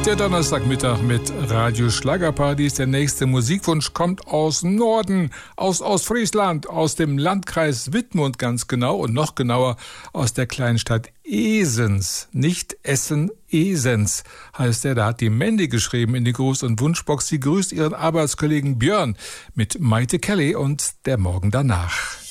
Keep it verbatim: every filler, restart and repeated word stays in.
Der Donnerstagmittag mit Radio Schlagerparadies. Der nächste Musikwunsch kommt aus Norden, aus Ostfriesland, aus dem Landkreis Wittmund ganz genau und noch genauer aus der kleinen Stadt Esens. Nicht Essen, Esens heißt er. Da hat die Mandy geschrieben in die Gruß- und Wunschbox. Sie grüßt ihren Arbeitskollegen Björn mit Maite Kelly und Der Morgen danach.